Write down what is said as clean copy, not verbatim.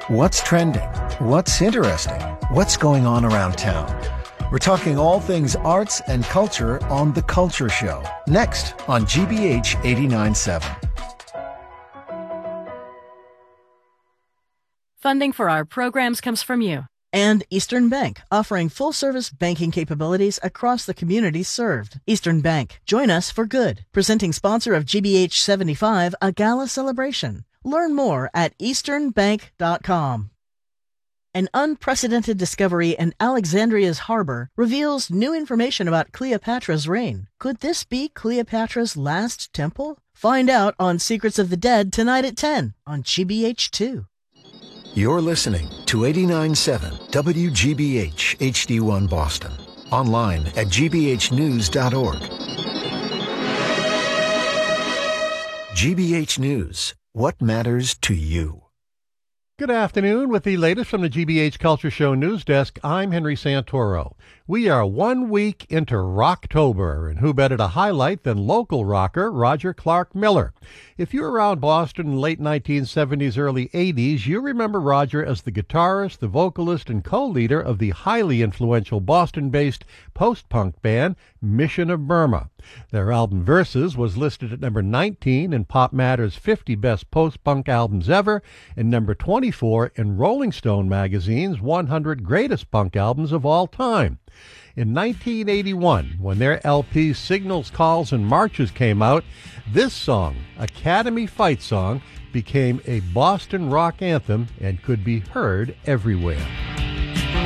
What's trending? What's interesting? What's going on around town? We're talking all things arts and culture on The Culture Show, next on GBH 89.7. Funding for our programs comes from you. And Eastern Bank, offering full-service banking capabilities across the communities served. Eastern Bank, join us for good. Presenting sponsor of GBH 75, a gala celebration. Learn more at easternbank.com. An unprecedented discovery in Alexandria's harbor reveals new information about Cleopatra's reign. Could this be Cleopatra's last temple? Find out on Secrets of the Dead tonight at 10 on GBH2. You're listening to 89.7 WGBH HD1 Boston. Online at gbhnews.org. GBH News. What matters to you? Good afternoon. With the latest from the GBH Culture Show News Desk, I'm Henry Santoro. We are 1 week into Rocktober, and who better to highlight than local rocker Roger Clark Miller? If you're around Boston in the late 1970s, early 80s, you remember Roger as the guitarist, the vocalist, and co-leader of the highly influential Boston-based post-punk band Mission of Burma. Their album Versus was listed at number 19 in Pop Matter's 50 Best Post-Punk Albums Ever and number 24 in Rolling Stone magazine's 100 Greatest Punk Albums of All Time. In 1981, when their LP Signals, Calls, and Marches came out, this song, Academy Fight Song, became a Boston rock anthem and could be heard everywhere.